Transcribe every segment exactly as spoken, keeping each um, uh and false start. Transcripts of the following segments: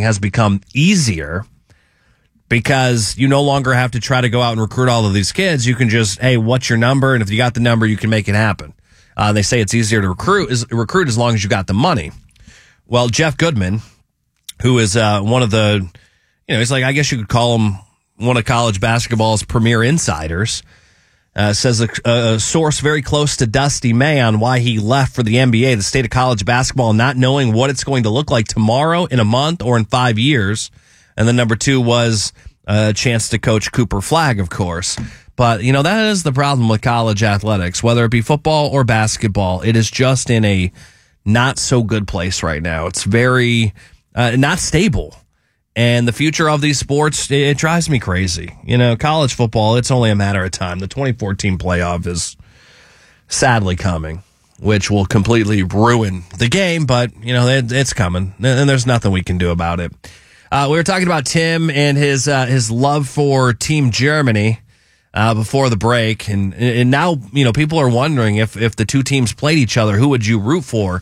has become easier because you no longer have to try to go out and recruit all of these kids. You can just, hey, what's your number? And if you got the number, you can make it happen. Uh, they say it's easier to recruit, is, recruit as long as you got the money. Well, Jeff Goodman, who is uh, one of the, you know, he's like, I guess you could call him one of college basketball's premier insiders, uh, says a, a source very close to Dusty May on why he left for the N B A, the state of college basketball, not knowing what it's going to look like tomorrow, in a month, or in five years. And then number two was a chance to coach Cooper Flagg, of course. But, you know, that is the problem with college athletics, whether it be football or basketball. It is just in a not so good place right now. It's very uh, not stable. And the future of these sports, it, it drives me crazy. You know, college football, it's only a matter of time. The twenty fourteen playoff is sadly coming, which will completely ruin the game. But, you know, it, it's coming, and there's nothing we can do about it. Uh, we were talking about Tim and his uh, his love for Team Germany uh, before the break, and and now, you know, people are wondering if if the two teams played each other, who would you root for?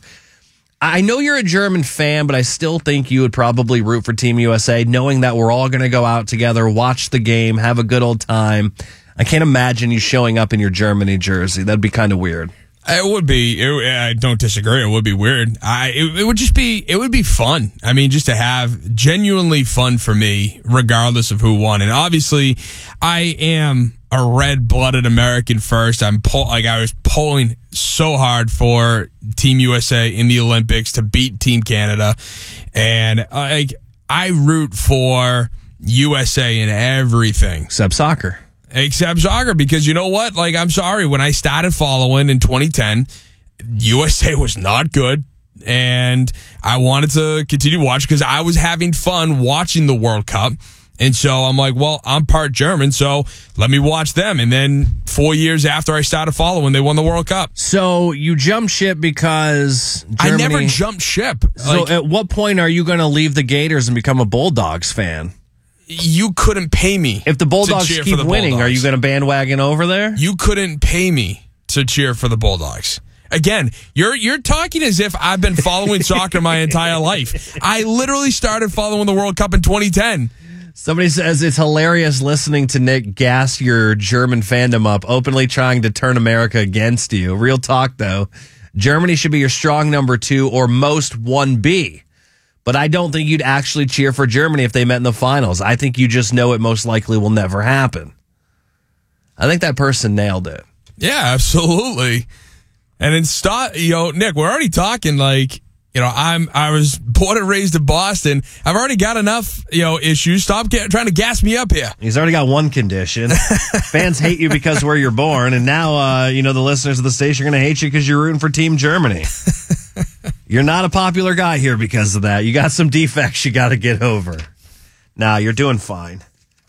I know you're a German fan, but I still think you would probably root for Team U S A, knowing that we're all going to go out together, watch the game, have a good old time. I can't imagine you showing up in your Germany jersey. That'd be kind of weird. It would be. It, I don't disagree. It would be weird. I. It, it would just be. It would be fun. I mean, just to have genuinely fun for me, regardless of who won. And obviously, I am a red-blooded American first. I'm pull, like I was pulling so hard for Team U S A in the Olympics to beat Team Canada, and like I root for U S A in everything except soccer. Except soccer, because you know what? Like, I'm sorry, when I started following in twenty ten, U S A was not good, and I wanted to continue to watch because I was having fun watching the World Cup. And so I'm like, well, I'm part German, so let me watch them. And then four years after I started following, they won the World Cup. So you jumped ship because Germany... I never jumped ship. So like, at what point are you going to leave the Gators and become a Bulldogs fan? You couldn't pay me. If the Bulldogs to cheer keep for the winning, Bulldogs. Are you going to bandwagon over there? You couldn't pay me to cheer for the Bulldogs. Again, you're you're talking as if I've been following soccer my entire life. I literally started following the World Cup in twenty ten. Somebody says it's hilarious listening to Nick gas your German fandom up, openly trying to turn America against you. Real talk, though. Germany should be your strong number two or most one B. But I don't think you'd actually cheer for Germany if they met in the finals. I think you just know it most likely will never happen. I think that person nailed it. Yeah, absolutely. And then stop, you know, Nick, we're already talking like, you know, I'm I was born and raised in Boston. I've already got enough, you know, issues. Stop get, trying to gas me up here. He's already got one condition. Fans hate you because where you're born, and now, uh, you know, the listeners of the station are going to hate you because you're rooting for Team Germany. You're not a popular guy here because of that. You got some defects you got to get over. Nah, you're doing fine.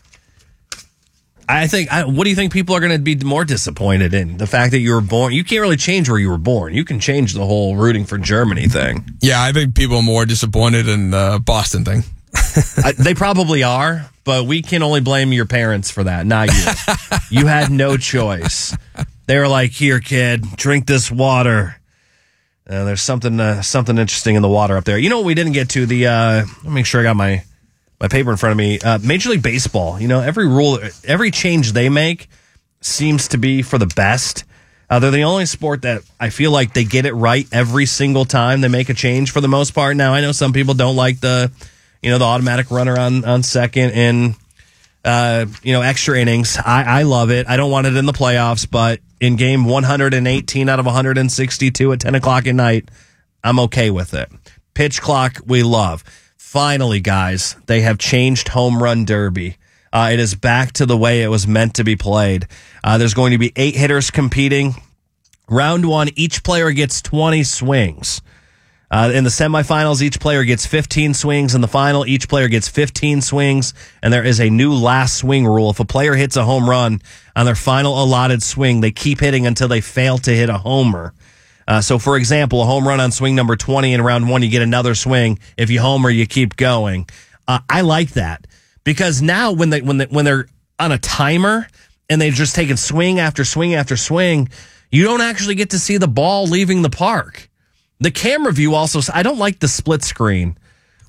I think, I, what do you think people are going to be more disappointed in? The fact that you were born, you can't really change where you were born. You can change the whole rooting for Germany thing. Yeah, I think people are more disappointed in the Boston thing. I, they probably are, but we can only blame your parents for that, not you. You had no choice. They were like, here, kid, drink this water. Uh, there's something uh, something interesting in the water up there. You know what we didn't get to? The uh, let me make sure I got my... my paper in front of me. Uh, Major League Baseball, you know, every rule, every change they make seems to be for the best. Uh, they're the only sport that I feel like they get it right every single time they make a change for the most part. Now, I know some people don't like the, you know, the automatic runner on, on second and, uh, you know, extra innings. I, I love it. I don't want it in the playoffs, but in game one hundred eighteen out of one hundred sixty-two at ten o'clock at night, I'm okay with it. Pitch clock, we love. Finally, guys, they have changed Home Run Derby. Uh, it is back to the way it was meant to be played. Uh, there's going to be eight hitters competing. Round one, each player gets twenty swings. Uh, in the semifinals, each player gets fifteen swings. In the final, each player gets fifteen swings. And there is a new last swing rule. If a player hits a home run on their final allotted swing, they keep hitting until they fail to hit a homer. Uh, so, for example, a home run on swing number twenty in round one, you get another swing. If you homer, you keep going. Uh, I like that because now when they when they, when they're on a timer and they're just taking swing after swing after swing, you don't actually get to see the ball leaving the park. The camera view also, I don't like the split screen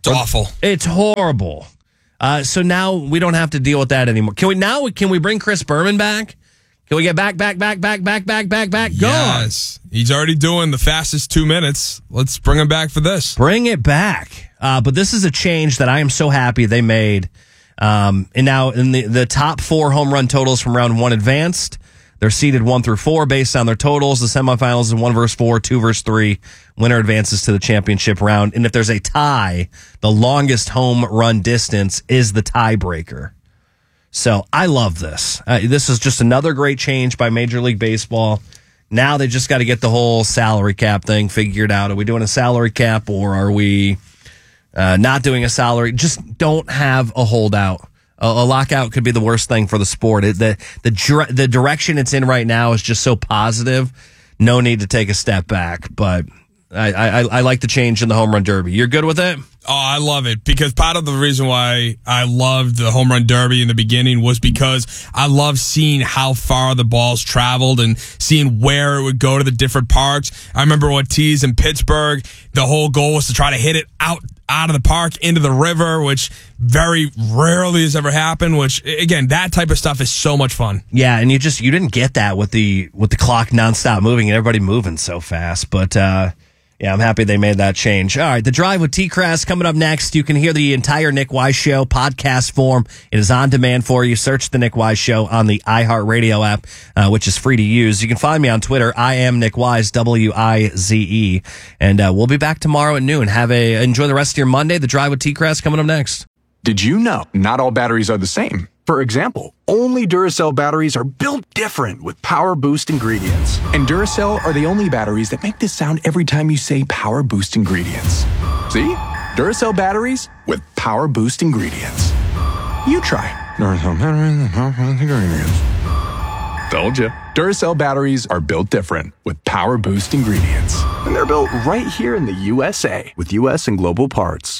It's awful. It's horrible. Uh, so now we don't have to deal with that anymore. Can we now? Can we bring Chris Berman back? Can we get back, back, back, back, back, back, back, back? Go Yes. On. He's already doing the fastest two minutes. Let's bring him back for this. Bring it back. Uh, but this is a change that I am so happy they made. Um, and now in the, the top four home run totals from round one advanced. They're seeded one through four based on their totals. The semifinals is one versus four, two versus three. Winner advances to the championship round. And if there's a tie, the longest home run distance is the tiebreaker. So I love this. Uh, this is just another great change by Major League Baseball. Now they just got to get the whole salary cap thing figured out. Are we doing a salary cap or are we uh, not doing a salary? Just don't have a holdout. A, a lockout could be the worst thing for the sport. It, the the the direction it's in right now is just so positive. No need to take a step back. But I, I, I like the change in the home run derby. You're good with it? Oh, I love it because part of the reason why I loved the home run derby in the beginning was because I love seeing how far the balls traveled and seeing where it would go to the different parks. I remember Ortiz in Pittsburgh, the whole goal was to try to hit it out out of the park into the river, which very rarely has ever happened, which again, that type of stuff is so much fun. Yeah, and you just you didn't get that with the with the clock nonstop moving and everybody moving so fast. But uh yeah, I'm happy they made that change. All right, The Drive with T-Crass coming up next. You can hear the entire Nick Wise Show podcast form. It is on demand for you. Search The Nick Wise Show on the iHeartRadio app, uh, which is free to use. You can find me on Twitter. I am Nick Wise, W I Z E. And uh, we'll be back tomorrow at noon. Have a enjoy the rest of your Monday. The Drive with T-Crass coming up next. Did you know not all batteries are the same? For example, only Duracell batteries are built different with Power Boost ingredients. And Duracell are the only batteries that make this sound every time you say Power Boost ingredients. See? Duracell batteries with Power Boost ingredients. You try. Duracell batteries with Power Boost ingredients. Told you. Duracell batteries are built different with Power Boost ingredients. And they're built right here in the U S A with U S and global parts.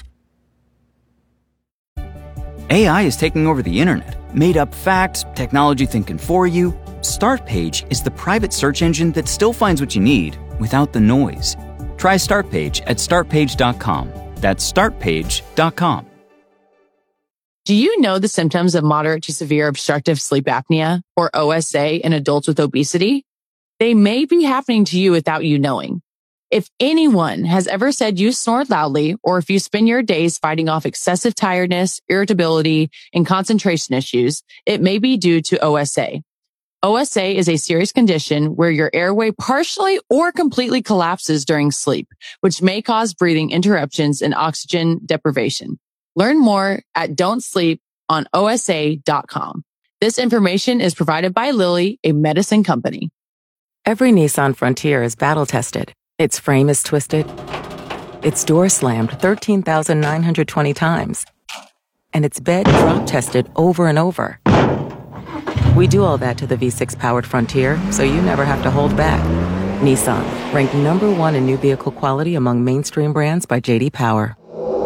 A I is taking over the internet. Made up facts, technology thinking for you. Startpage is the private search engine that still finds what you need without the noise. Try Startpage at start page dot com. That's start page dot com. Do you know the symptoms of moderate to severe obstructive sleep apnea, or O S A, in adults with obesity? They may be happening to you without you knowing. If anyone has ever said you snore loudly, or if you spend your days fighting off excessive tiredness, irritability, and concentration issues, it may be due to O S A. O S A is a serious condition where your airway partially or completely collapses during sleep, which may cause breathing interruptions and oxygen deprivation. Learn more at don't sleep on O S A dot com. This information is provided by Lilly, a medicine company. Every Nissan Frontier is battle-tested. Its frame is twisted. Its door slammed thirteen thousand nine hundred twenty times. And its bed drop-tested over and over. We do all that to the V six powered Frontier, so you never have to hold back. Nissan, ranked number one in new vehicle quality among mainstream brands by J D Power.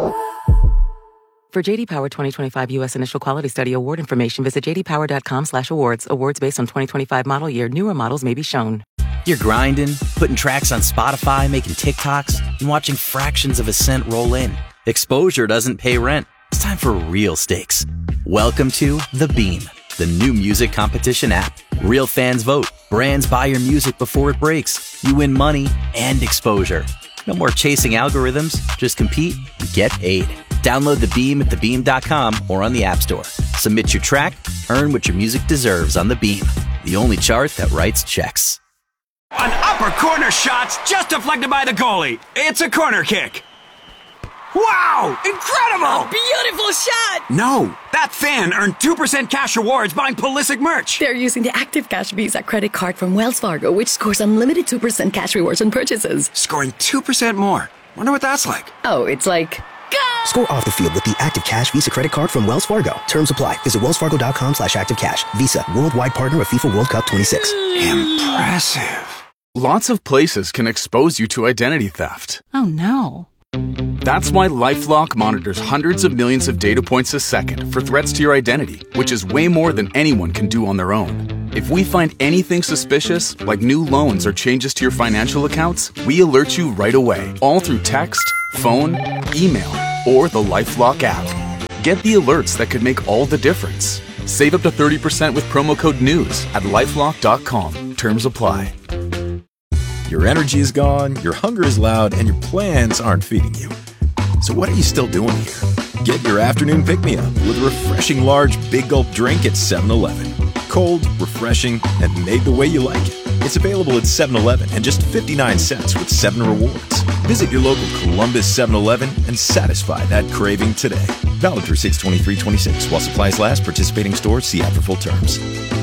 For J D Power twenty twenty-five U S Initial Quality Study award information, visit j d power dot com slash awards. Awards based on twenty twenty-five model year. Newer models may be shown. You're grinding, putting tracks on Spotify, making TikToks, and watching fractions of a cent roll in. Exposure doesn't pay rent. It's time for real stakes. Welcome to The Beam, the new music competition app. Real fans vote. Brands buy your music before it breaks. You win money and exposure. No more chasing algorithms. Just compete and get paid. Download The Beam at the beam dot com or on the App Store. Submit your track, earn what your music deserves on The Beam, the only chart that writes checks. An upper corner shot's just deflected by the goalie. It's a corner kick. Wow! Incredible! A beautiful shot! No, that fan earned two percent cash rewards buying Pulisic merch. They're using the Active Cash Visa credit card from Wells Fargo, which scores unlimited two percent cash rewards on purchases. Scoring two percent more. Wonder what that's like. Oh, it's like... Go! Score off the field with the Active Cash Visa credit card from Wells Fargo. Terms apply. Visit wells fargo dot com slash active cash. Visa, worldwide partner of FIFA World Cup twenty-six. Impressive. Lots of places can expose you to identity theft. Oh, no. That's why LifeLock monitors hundreds of millions of data points a second for threats to your identity, which is way more than anyone can do on their own. If we find anything suspicious, like new loans or changes to your financial accounts, we alert you right away, all through text, phone, email, or the LifeLock app. Get the alerts that could make all the difference. Save up to thirty percent with promo code NEWS at lifelock dot com. Terms apply. Your energy is gone, your hunger is loud, and your plans aren't feeding you. So what are you still doing here? Get your afternoon pick-me-up with a refreshing large Big Gulp drink at seven eleven. Cold, refreshing, and made the way you like it. It's available at seven eleven and just fifty-nine cents with seven rewards. Visit your local Columbus seven eleven and satisfy that craving today. Valid through six twenty-three twenty-six while supplies last. Participating stores, see app for full terms.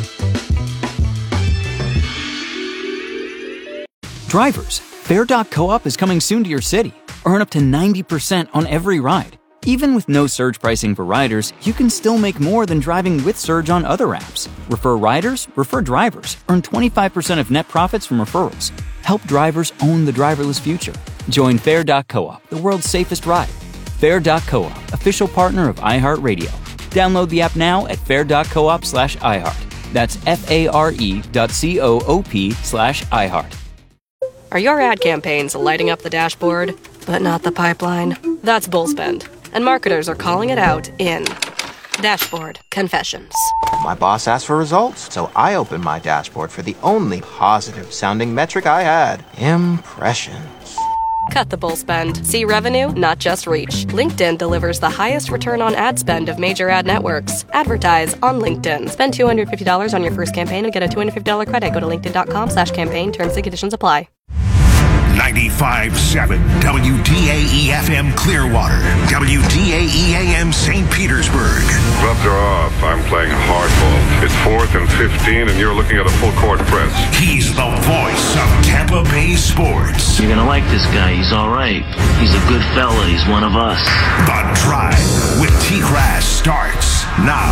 Drivers, Fare dot co-op is coming soon to your city. Earn up to ninety percent on every ride. Even with no surge pricing for riders, you can still make more than driving with Surge on other apps. Refer riders, refer drivers. Earn twenty-five percent of net profits from referrals. Help drivers own the driverless future. Join Fare dot co-op, the world's safest ride. Fare dot co-op, official partner of iHeartRadio. Download the app now at fare dot coop slash iHeart. That's F-A-R-E dot C-O-O-P slash iHeart. Are your ad campaigns lighting up the dashboard, but not the pipeline? That's Bullspend, and marketers are calling it out in Dashboard Confessions. My boss asked for results, so I opened my dashboard for the only positive-sounding metric I had, impressions. Cut the bull spend. See revenue, not just reach. LinkedIn delivers the highest return on ad spend of major ad networks. Advertise on LinkedIn. Spend two hundred fifty dollars on your first campaign and get a two hundred fifty dollars credit. Go to linkedin.com slash campaign. Terms and conditions apply. ninety-five point seven W D A E F M Clearwater, W D A E A M Saint Petersburg. Gloves are off. I'm playing hardball. It's fourth and fifteen, and you're looking at a full court press. He's the voice of Tampa Bay sports. You're gonna like this guy. He's all right. He's a good fella. He's one of us. The Drive with T-Crash starts now.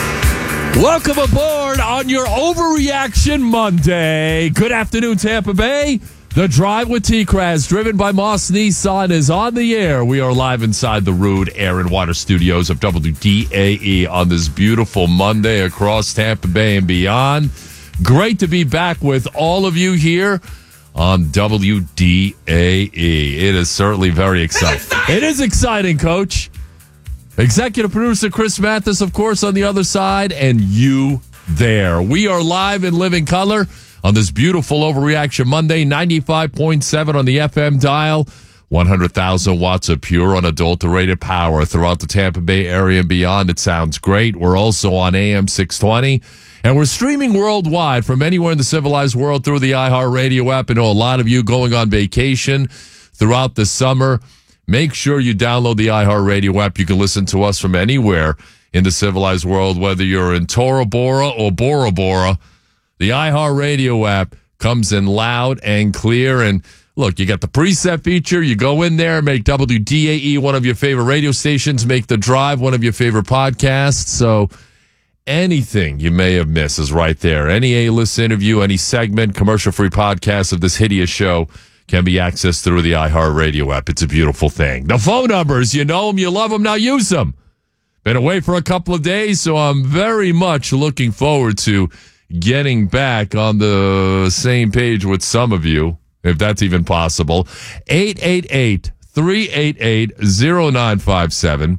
Welcome aboard on your Overreaction Monday. Good afternoon, Tampa Bay. The Drive with T-Craz, driven by Moss Nissan, is on the air. We are live inside the Rude Air and Water Studios of W D A E on this beautiful Monday across Tampa Bay and beyond. Great to be back with all of you here on W D A E. It is certainly very exciting. It is exciting, Coach. Executive producer Chris Mathis, of course, on the other side, and you there. We are live in living color on this beautiful Overreaction Monday, ninety-five point seven on the F M dial, one hundred thousand watts of pure unadulterated power throughout the Tampa Bay area and beyond. It sounds great. We're also on A M six twenty, and we're streaming worldwide from anywhere in the civilized world through the iHeartRadio app. I know a lot of you going on vacation throughout the summer. Make sure you download the iHeartRadio app. You can listen to us from anywhere in the civilized world, whether you're in Tora Bora or Bora Bora. The iHeartRadio app comes in loud and clear. And look, you got the preset feature. You go in there, make W D A E one of your favorite radio stations, make The Drive one of your favorite podcasts. So anything you may have missed is right there. Any A-list interview, any segment, commercial-free podcast of this hideous show can be accessed through the iHeartRadio app. It's a beautiful thing. The phone numbers, you know them, you love them, now use them. Been away for a couple of days, so I'm very much looking forward to getting back on the same page with some of you, if that's even possible. eight eight eight, three eight eight, zero nine five seven.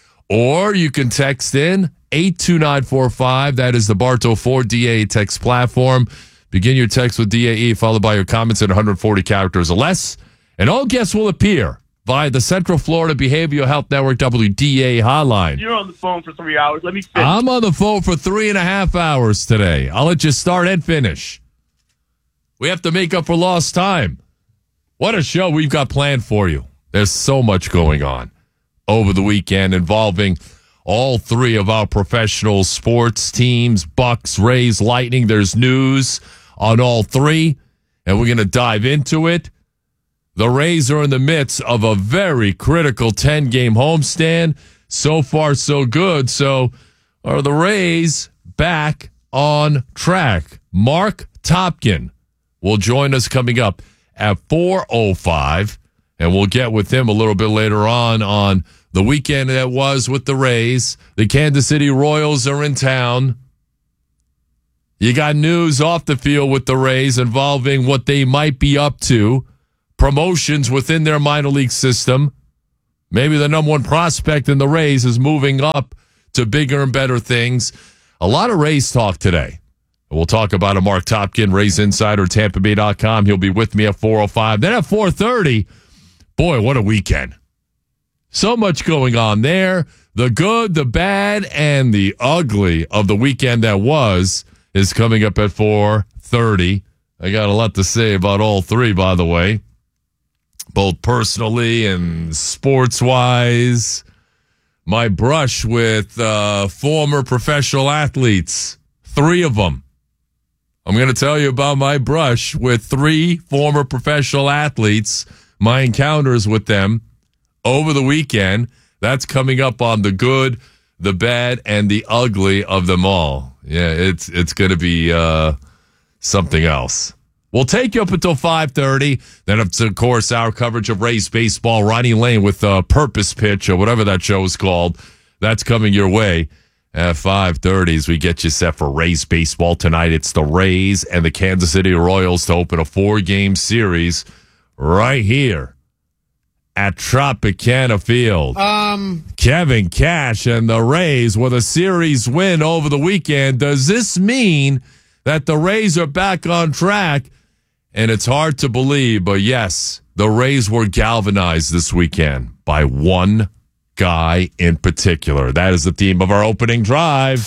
Or you can text in eight two nine four five. That is the Bartow four D A E text platform. Begin your text with D A E, followed by your comments in one hundred forty characters or less. And all guests will appear via the Central Florida Behavioral Health Network W D A E hotline. You're on the phone for three hours. Let me finish. I'm on the phone for three and a half hours today. I'll let you start and finish. We have to make up for lost time. What a show we've got planned for you. There's so much going on over the weekend involving all three of our professional sports teams, Bucks, Rays, Lightning. There's news on all three, and we're going to dive into it. The Rays are in the midst of a very critical ten-game homestand. So far, so good. So are the Rays back on track? Mark Topkin will join us coming up at four oh five, and we'll get with him a little bit later on on the weekend that was with the Rays. The Kansas City Royals are in town. You got news off the field with the Rays involving what they might be up to. Promotions within their minor league system. Maybe the number one prospect in the Rays is moving up to bigger and better things. A lot of Rays talk today. We'll talk about it. Mark Topkin, Rays Insider, Tampa Bay dot com. He'll be with me at four oh five. Then at four thirty, boy, what a weekend. So much going on there. The good, the bad, and the ugly of the weekend that was is coming up at four thirty. I got a lot to say about all three, by the way, both personally and sports-wise. My brush with uh, former professional athletes, three of them. I'm going to tell you about my brush with three former professional athletes, my encounters with them over the weekend. That's coming up on the good, the bad, and the ugly of them all. Yeah, it's it's going to be uh, something else. We'll take you up until five thirty. Then, of course, our coverage of Rays baseball. Ronnie Lane with uh, Purpose Pitch or whatever that show is called. That's coming your way at five thirty as we get you set for Rays baseball tonight. It's the Rays and the Kansas City Royals to open a four-game series right here at Tropicana Field. Um, Kevin Cash and the Rays with a series win over the weekend. Does this mean that the Rays are back on track? And it's hard to believe, but yes, the Rays were galvanized this weekend by one guy in particular. That is the theme of our opening drive.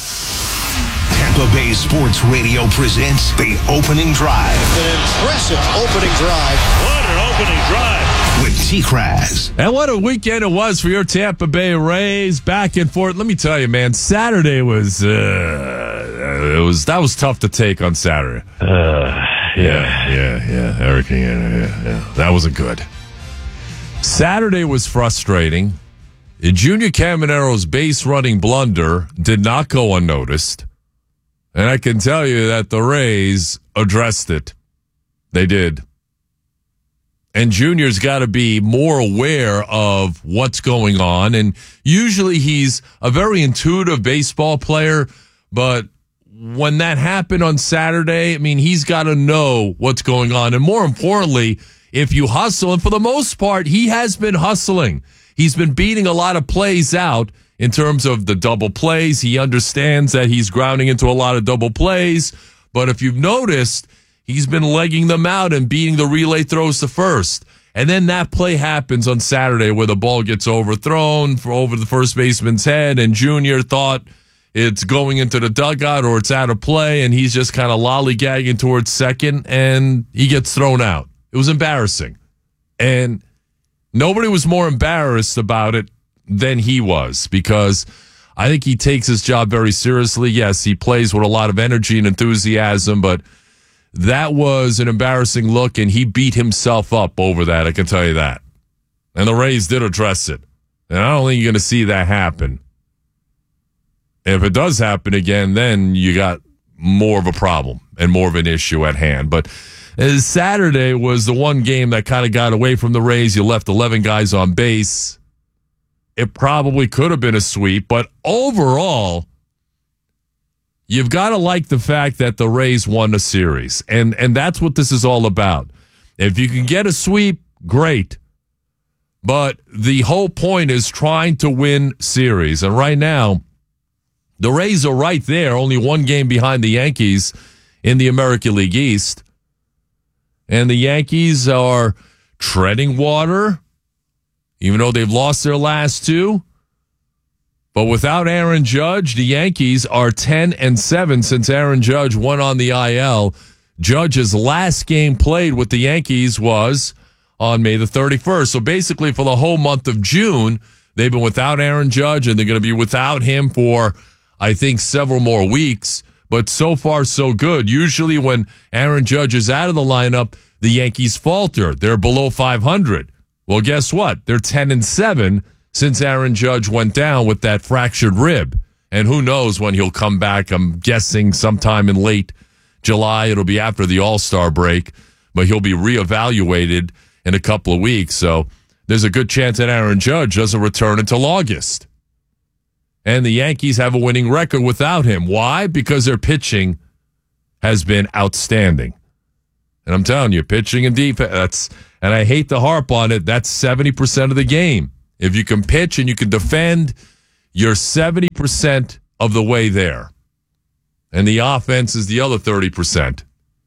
Tampa Bay Sports Radio presents the opening drive. An impressive opening drive. What an opening drive. With T-Kraz. And what a weekend it was for your Tampa Bay Rays. Back and forth. Let me tell you, man, Saturday was, uh, it was, that was tough to take on Saturday. Uh, yeah, yeah, yeah. Everything, yeah, yeah, yeah. That wasn't good. Saturday was frustrating. Junior Camanero's base running blunder did not go unnoticed. And I can tell you that the Rays addressed it. They did. And Junior's got to be more aware of what's going on. And usually he's a very intuitive baseball player. But when that happened on Saturday, I mean, he's got to know what's going on. And more importantly, if you hustle, and for the most part, he has been hustling. He's been beating a lot of plays out in terms of the double plays. He understands that he's grounding into a lot of double plays. But if you've noticed, he's been legging them out and beating the relay throws to first. And then that play happens on Saturday where the ball gets overthrown for over the first baseman's head, and Junior thought it's going into the dugout or it's out of play, and he's just kind of lollygagging towards second, and he gets thrown out. It was embarrassing. And nobody was more embarrassed about it than he was, because I think he takes his job very seriously. Yes, he plays with a lot of energy and enthusiasm, but that was an embarrassing look, and he beat himself up over that, I can tell you that. And the Rays did address it. And I don't think you're going to see that happen. If it does happen again, then you got more of a problem and more of an issue at hand. But Saturday was the one game that kind of got away from the Rays. You left eleven guys on base. It probably could have been a sweep, but overall, you've got to like the fact that the Rays won a series, and and that's what this is all about. If you can get a sweep, great. But the whole point is trying to win series. And right now, the Rays are right there, only one game behind the Yankees in the American League East. And the Yankees are treading water, even though they've lost their last two. But without Aaron Judge, the Yankees are ten and seven since Aaron Judge went on the I L. Judge's last game played with the Yankees was on May the thirty-first. So basically for the whole month of June, they've been without Aaron Judge, and they're going to be without him for, I think, several more weeks. But so far, so good. Usually when Aaron Judge is out of the lineup, the Yankees falter. They're below five hundred. Well, guess what? They're ten and seven since Aaron Judge went down with that fractured rib. And who knows when he'll come back. I'm guessing sometime in late July. It'll be after the All-Star break. But he'll be reevaluated in a couple of weeks. So there's a good chance that Aaron Judge doesn't return until August. And the Yankees have a winning record without him. Why? Because their pitching has been outstanding. And I'm telling you, pitching and defense, that's, and I hate to harp on it, that's seventy percent of the game. If you can pitch and you can defend, you're seventy percent of the way there. And the offense is the other thirty percent.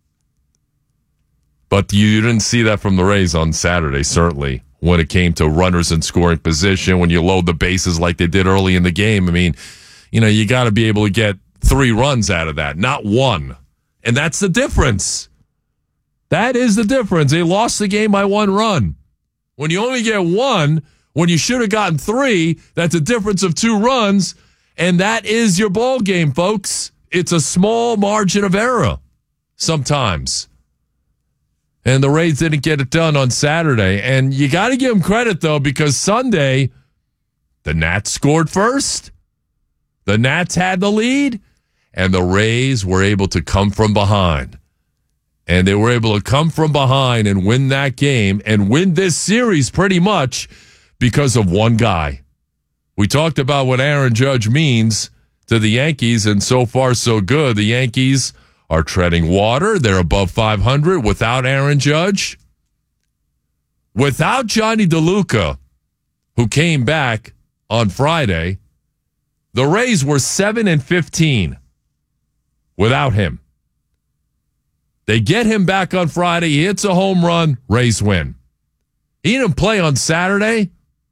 But you didn't see that from the Rays on Saturday, certainly, when it came to runners in scoring position, when you load the bases like they did early in the game. I mean, you know, you got to be able to get three runs out of that, not one. And that's the difference. That is the difference. They lost the game by one run. When you only get one, when you should have gotten three, that's a difference of two runs, and that is your ball game, folks. It's a small margin of error sometimes. And the Rays didn't get it done on Saturday. And you got to give them credit, though, because Sunday, the Nats scored first. The Nats had the lead, and the Rays were able to come from behind. And they were able to come from behind and win that game and win this series pretty much because of one guy. We talked about what Aaron Judge means to the Yankees, and so far so good. The Yankees are treading water. They're above five hundred without Aaron Judge. Without Johnny DeLuca, who came back on Friday, the Rays were seven and fifteen without him. They get him back on Friday. He hits a home run. Rays win. He didn't play on Saturday.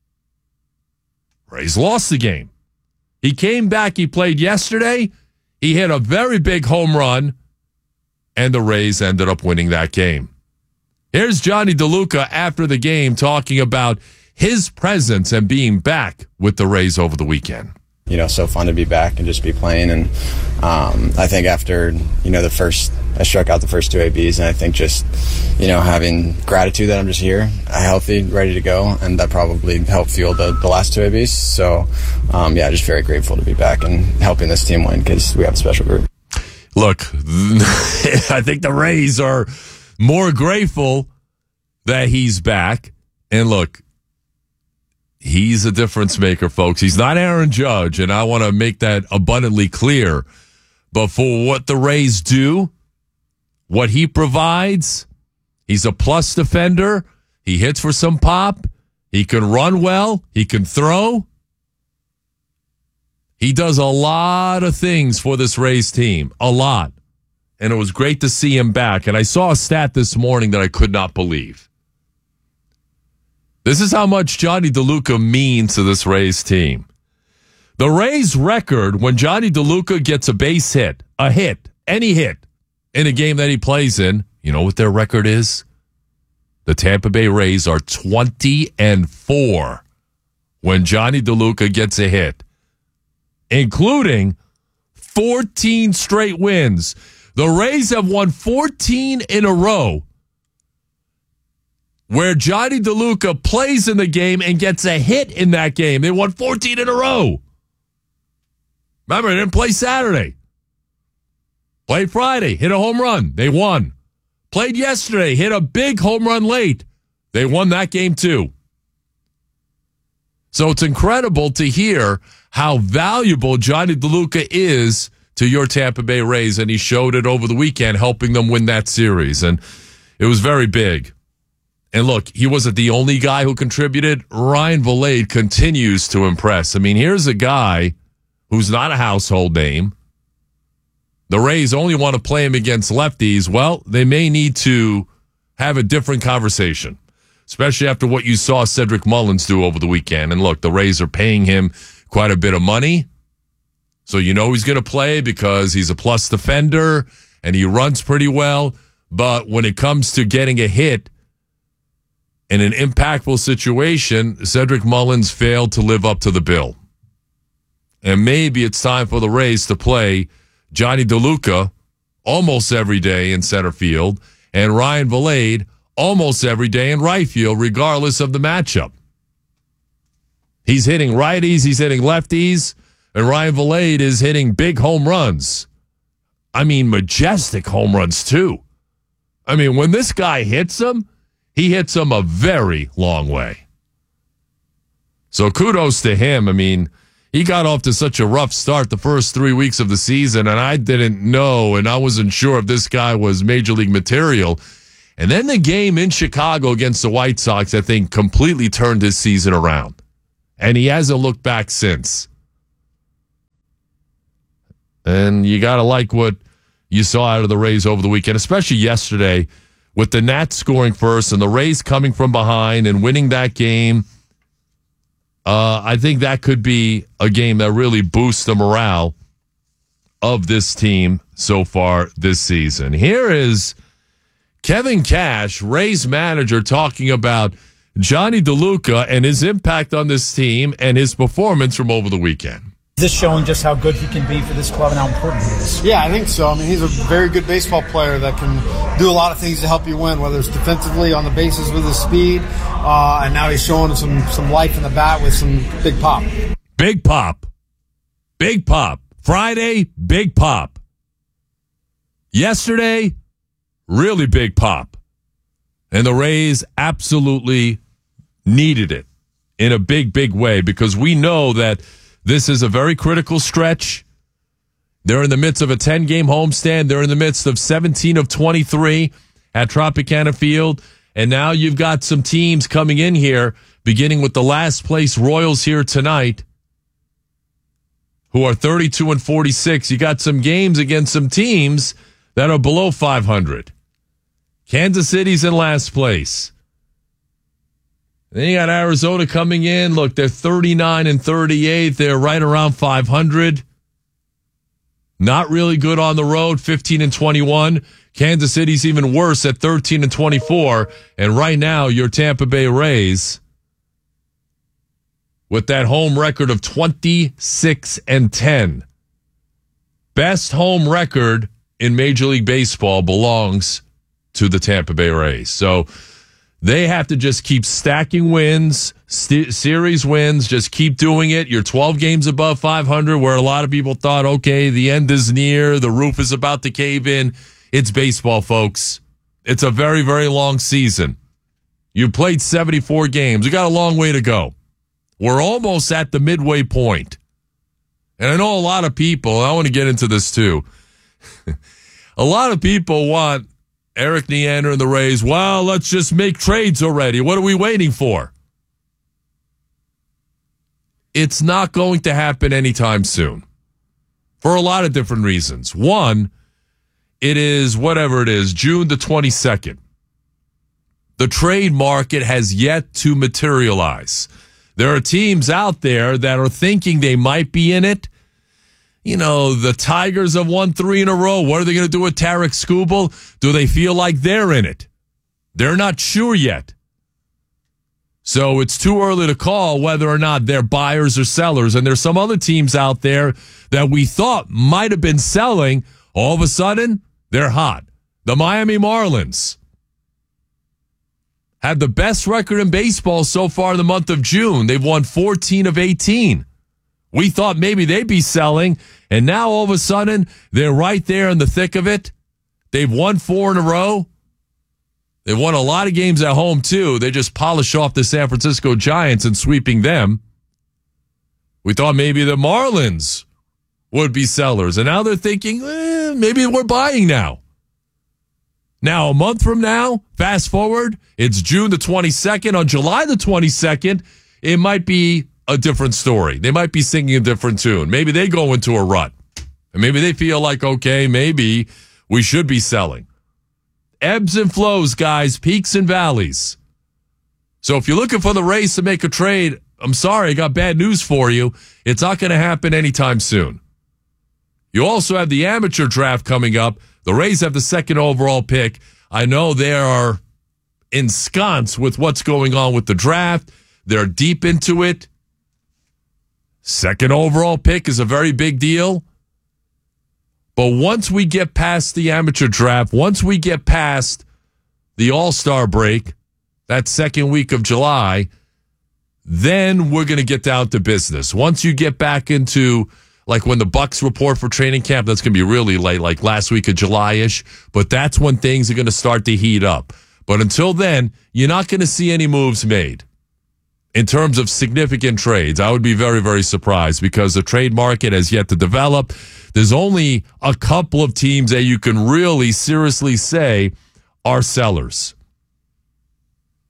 Rays lost the game. He came back. He played yesterday. He hit a very big home run, and the Rays ended up winning that game. Here's Johnny DeLuca after the game talking about his presence and being back with the Rays over the weekend. You know, so fun to be back and just be playing. And um, I think after, you know, the first, I struck out the first two A Bs, and I think just, you know, having gratitude that I'm just here, healthy, ready to go, and that probably helped fuel the, the last two A Bs. So, um, yeah, just very grateful to be back and helping this team win because we have a special group. Look, I think the Rays are more grateful that he's back. And look, he's a difference maker, folks. He's not Aaron Judge, and I want to make that abundantly clear. But for what the Rays do, what he provides, he's a plus defender. He hits for some pop. He can run well. He can throw. He does a lot of things for this Rays team, a lot. And it was great to see him back. And I saw a stat this morning that I could not believe. This is how much Johnny DeLuca means to this Rays team. The Rays record when Johnny DeLuca gets a base hit, a hit, any hit in a game that he plays in, you know what their record is? The Tampa Bay Rays are twenty and four when Johnny DeLuca gets a hit, including fourteen straight wins. The Rays have won fourteen in a row where Johnny DeLuca plays in the game and gets a hit in that game. They won fourteen in a row. Remember, they didn't play Saturday. Played Friday, hit a home run. They won. Played yesterday, hit a big home run late. They won that game too. So it's incredible to hear how valuable Johnny DeLuca is to your Tampa Bay Rays, and he showed it over the weekend, helping them win that series. And it was very big. And look, he wasn't the only guy who contributed. Ryan Vilade continues to impress. I mean, here's a guy who's not a household name. The Rays only want to play him against lefties. Well, they may need to have a different conversation, especially after what you saw Cedric Mullins do over the weekend. And look, the Rays are paying him quite a bit of money. So you know he's going to play because he's a plus defender and he runs pretty well. But when it comes to getting a hit in an impactful situation, Cedric Mullins failed to live up to the bill. And maybe it's time for the Rays to play Johnny DeLuca almost every day in center field and Ryan Vilade almost every day in right field, regardless of the matchup. He's hitting righties, he's hitting lefties, and Ryan Vilade is hitting big home runs. I mean, majestic home runs, too. I mean, when this guy hits them, he hits them a very long way. So kudos to him. I mean, he got off to such a rough start the first three weeks of the season, and I didn't know, and I wasn't sure if this guy was Major League material. And then the game in Chicago against the White Sox, I think, completely turned his season around. And he hasn't looked back since. And you got to like what you saw out of the Rays over the weekend, especially yesterday with the Nats scoring first and the Rays coming from behind and winning that game. Uh, I think that could be a game that really boosts the morale of this team so far this season. Here is Kevin Cash, Rays manager, talking about Johnny DeLuca and his impact on this team and his performance from over the weekend. Is this showing just how good he can be for this club and how important he is? Yeah, I think so. I mean, he's a very good baseball player that can do a lot of things to help you win, whether it's defensively, on the bases with his speed, uh, and now he's showing some, some life in the bat with some big pop. Big pop. Big pop. Friday, big pop. Yesterday, really big pop. And the Rays absolutely needed it in a big, big way because we know that this is a very critical stretch. They're in the midst of a ten-game homestand. They're in the midst of seventeen of twenty-three at Tropicana Field. And now you've got some teams coming in here, beginning with the last place Royals here tonight, who are thirty-two and forty-six. You got some games against some teams that are below five hundred. Kansas City's in last place. Then you got Arizona coming in. Look, they're thirty-nine and thirty-eight. They're right around five hundred. Not really good on the road, fifteen and twenty-one. Kansas City's even worse at thirteen and twenty-four. And right now, your Tampa Bay Rays, with that home record of twenty-six and ten. Best home record in Major League Baseball belongs to the Tampa Bay Rays. So they have to just keep stacking wins, st- series wins, just keep doing it. You're twelve games above five hundred, where a lot of people thought, okay, the end is near, the roof is about to cave in. It's baseball, folks. It's a very, very long season. You played seventy-four games. You got a long way to go. We're almost at the midway point. And I know a lot of people, I want to get into this too. A lot of people want Eric Neander and the Rays, well, let's just make trades already. What are we waiting for? It's not going to happen anytime soon for a lot of different reasons. One, it is whatever it is, June the twenty-second. The trade market has yet to materialize. There are teams out there that are thinking they might be in it. You know, the Tigers have won three in a row. What are they going to do with Tarek Skubal? Do they feel like they're in it? They're not sure yet. So it's too early to call whether or not they're buyers or sellers. And there's some other teams out there that we thought might have been selling. All of a sudden, they're hot. The Miami Marlins have the best record in baseball so far in the month of June. They've won fourteen of eighteen. We thought maybe they'd be selling, and now all of a sudden, they're right there in the thick of it. They've won four in a row. They've won a lot of games at home, too. They just polished off the San Francisco Giants and sweeping them. We thought maybe the Marlins would be sellers, and now they're thinking, eh, maybe we're buying now. Now, a month from now, fast forward, it's June the twenty-second. On July the twenty-second, it might be a different story. They might be singing a different tune. Maybe they go into a rut. And maybe they feel like, okay, maybe we should be selling. Ebbs and flows, guys, peaks and valleys. So if you're looking for the Rays to make a trade, I'm sorry, I got bad news for you. It's not going to happen anytime soon. You also have the amateur draft coming up. The Rays have the second overall pick. I know they are ensconced with what's going on with the draft. They're deep into it. Second overall pick is a very big deal. But once we get past the amateur draft, once we get past the All-Star break, that second week of July, then we're going to get down to business. Once you get back into, like when the Bucks report for training camp, that's going to be really late, like last week of July-ish. But that's when things are going to start to heat up. But until then, you're not going to see any moves made. In terms of significant trades, I would be very, very surprised because the trade market has yet to develop. There's only a couple of teams that you can really seriously say are sellers.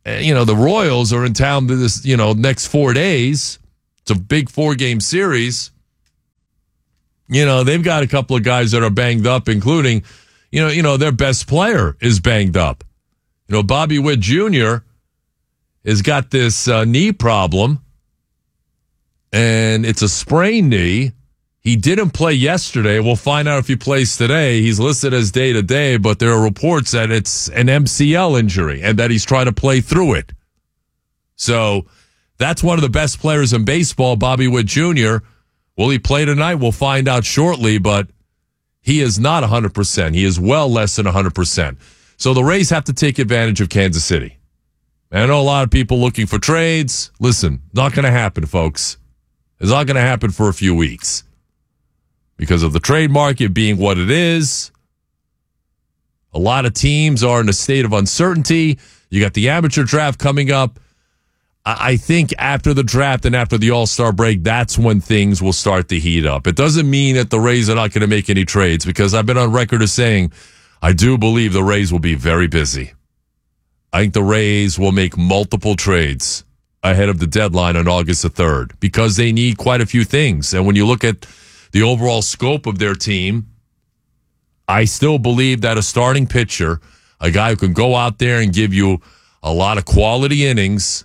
you know, the Royals are in town this, you know, next four days. It's a big four-game series. You know, they've got a couple of guys that are banged up, including, you know, you know, their best player is banged up. You know, Bobby Witt Junior has got this uh, knee problem, and it's a sprained knee. He didn't play yesterday. We'll find out if he plays today. He's listed as day-to-day, but there are reports that it's an M C L injury and that he's trying to play through it. So that's one of the best players in baseball, Bobby Witt Junior Will he play tonight? We'll find out shortly, but he is not one hundred percent. He is well less than one hundred percent. So the Rays have to take advantage of Kansas City. And I know a lot of people looking for trades. Listen, not going to happen, folks. It's not going to happen for a few weeks because of the trade market being what it is. A lot of teams are in a state of uncertainty. You got the amateur draft coming up. I think after the draft and after the All-Star break, that's when things will start to heat up. It doesn't mean that the Rays are not going to make any trades, because I've been on record as saying I do believe the Rays will be very busy. I think the Rays will make multiple trades ahead of the deadline on August the third because they need quite a few things. And when you look at the overall scope of their team, I still believe that a starting pitcher, a guy who can go out there and give you a lot of quality innings,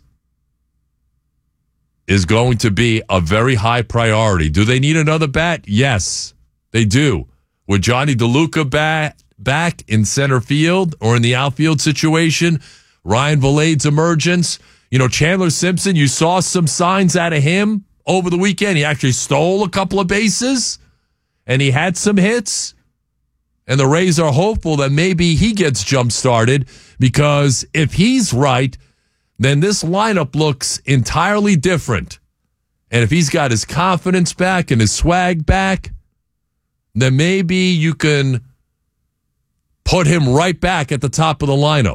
is going to be a very high priority. Do they need another bat? Yes, they do. With Johnny DeLuca back, back in center field or in the outfield situation, Ryan Valade's emergence, you know, Chandler Simpson, you saw some signs out of him over the weekend. He actually stole a couple of bases, and he had some hits. And the Rays are hopeful that maybe he gets jump-started, because if he's right, then this lineup looks entirely different. And if he's got his confidence back and his swag back, then maybe you can put him right back at the top of the lineup.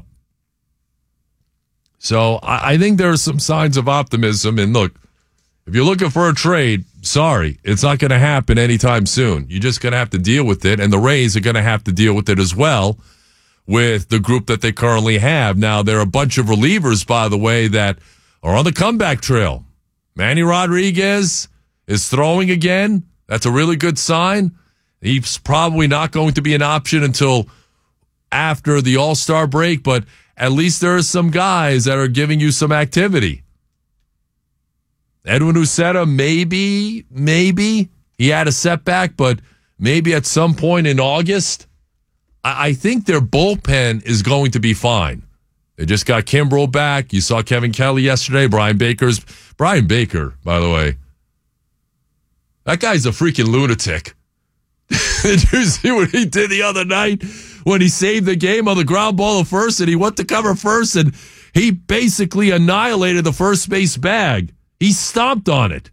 So I, I think there are some signs of optimism. And look, if you're looking for a trade, sorry, it's not going to happen anytime soon. You're just going to have to deal with it. And the Rays are going to have to deal with it as well, with the group that they currently have. Now, there are a bunch of relievers, by the way, that are on the comeback trail. Manny Rodriguez is throwing again. That's a really good sign. He's probably not going to be an option until after the All-Star break, but at least there are some guys that are giving you some activity. Edwin Uceta, maybe, maybe he had a setback, but maybe at some point in August, I think their bullpen is going to be fine. They just got Kimbrel back. You saw Kevin Kelly yesterday. Brian Baker's Brian Baker, by the way. That guy's a freaking lunatic. Did you see what he did the other night when he saved the game on the ground ball at first, and he went to cover first, and he basically annihilated the first base bag. He stomped on it.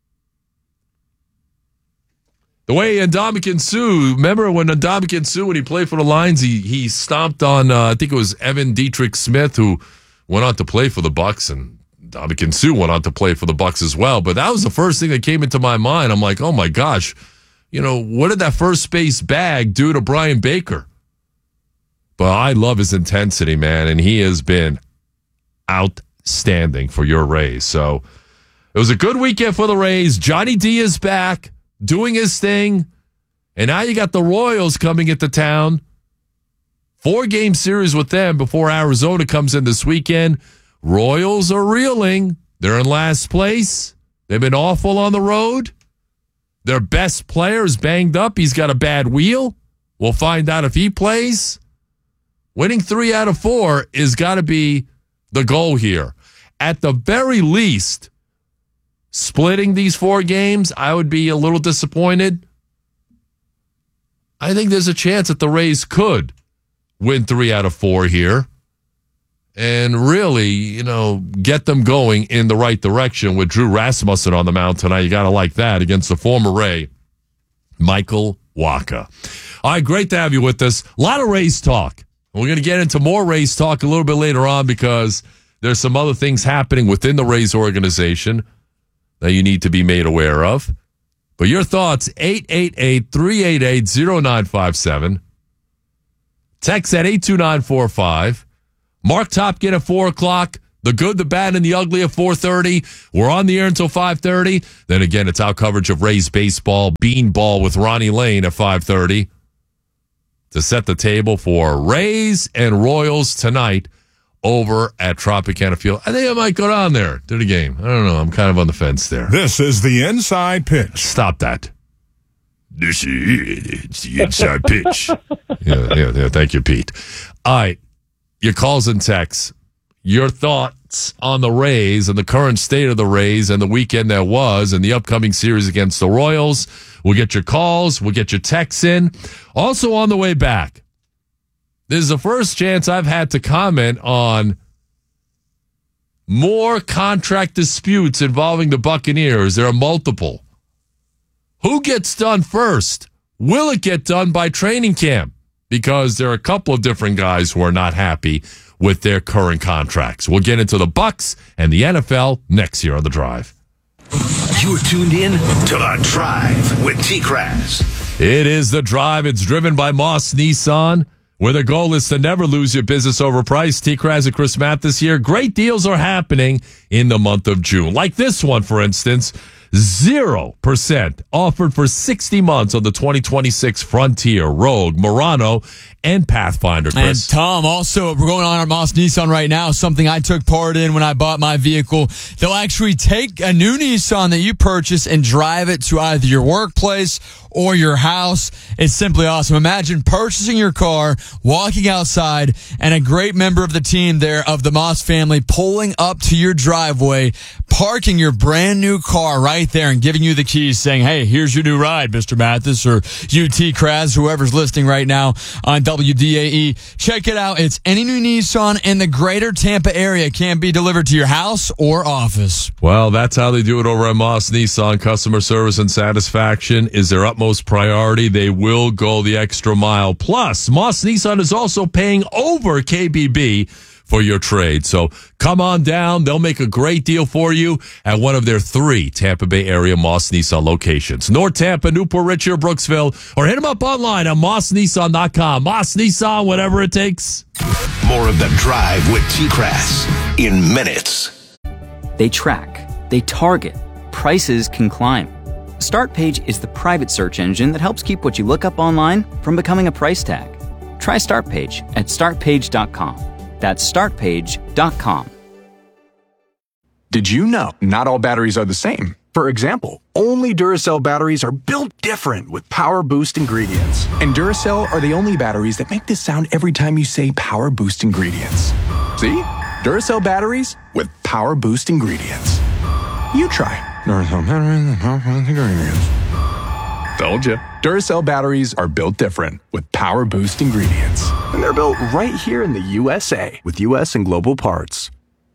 The way Ndamukong Suh, remember when Ndamukong Suh, when he played for the Lions, he he stomped on, uh, I think it was Evan Dietrich Smith, who went on to play for the Bucks, and Ndamukong Suh went on to play for the Bucks as well. But that was the first thing that came into my mind. I'm like, oh my gosh, you know, what did that first base bag do to Brian Baker? But I love his intensity, man, and he has been outstanding for your Rays. So it was a good weekend for the Rays. Johnny D is back, doing his thing. And now you got the Royals coming into town. Four-game series with them before Arizona comes in this weekend. Royals are reeling. They're in last place. They've been awful on the road. Their best player is banged up. He's got a bad wheel. We'll find out if he plays. Winning three out of four is got to be the goal here. At the very least, splitting these four games, I would be a little disappointed. I think there's a chance that the Rays could win three out of four here and really, you know, get them going in the right direction with Drew Rasmussen on the mound tonight. You got to like that against the former Ray, Michael Wacha. All right, great to have you with us. A lot of Rays talk. We're going to get into more Rays talk a little bit later on because there's some other things happening within the Rays organization that you need to be made aware of. But your thoughts, eight eight eight, three eight eight, zero nine five seven. Text at eight two nine four five. Mark Topkin at four o'clock. The good, the bad, and the ugly at four thirty. We're on the air until five thirty. Then again, it's our coverage of Rays baseball, Beanball with Ronnie Lane at five thirty to set the table for Rays and Royals tonight over at Tropicana Field. I think I might go down there to the game. I don't know. I'm kind of on the fence there. This is the inside pitch. Stop that. This is it's the inside pitch. Yeah, yeah, yeah. Thank you, Pete. All right. Your calls and texts. Your thoughts on the Rays and the current state of the Rays and the weekend that was and the upcoming series against the Royals. We'll get your calls. We'll get your texts in. Also on the way back, this is the first chance I've had to comment on more contract disputes involving the Buccaneers. There are multiple. Who gets done first? Will it get done by training camp? Because there are a couple of different guys who are not happy with their current contracts. We'll get into the Bucs and the N F L next year on The Drive. You're tuned in to The Drive with T-Kraz. It is The Drive. It's driven by Moss Nissan, where the goal is to never lose your business over price. T-Kraz and Chris Mathis here. Great deals are happening in the month of June. Like this one, for instance. Zero percent offered for sixty months on the twenty twenty-six Frontier, Rogue, Murano, and Pathfinder, Chris. And Tom, also, we're going on our Moss Nissan right now, something I took part in when I bought my vehicle. They'll actually take a new Nissan that you purchase and drive it to either your workplace or your house. It's simply awesome. Imagine purchasing your car, walking outside, and a great member of the team there of the Moss family pulling up to your driveway, parking your brand new car right there and giving you the keys saying, hey, here's your new ride, Mister Mathis, or U T Kraz, whoever's listening right now on W D A E. Check it out. It's any new Nissan in the greater Tampa area can be delivered to your house or office. Well, that's how they do it over at Moss Nissan. Customer service and satisfaction is their utmost priority. They will go the extra mile. Plus, Moss Nissan is also paying over K B B for your trade. So come on down. They'll make a great deal for you at one of their three Tampa Bay area Moss Nissan locations. North Tampa, Newport Richey, or Brooksville. Or hit them up online at moss nissan dot com. Moss Nissan, whatever it takes. More of The Drive with T-Kraz in minutes. They track, they target, prices can climb. StartPage is the private search engine that helps keep what you look up online from becoming a price tag. Try StartPage at start page dot com. That's start page dot com. Did you know not all batteries are the same? For example, only Duracell batteries are built different with Power Boost ingredients. And Duracell are the only batteries that make this sound every time you say Power Boost ingredients. See? Duracell batteries with Power Boost ingredients. You try. Duracell batteries with Power Boost ingredients. Told you. Duracell batteries are built different with Power Boost ingredients. And they're built right here in the U S A with U S and global parts.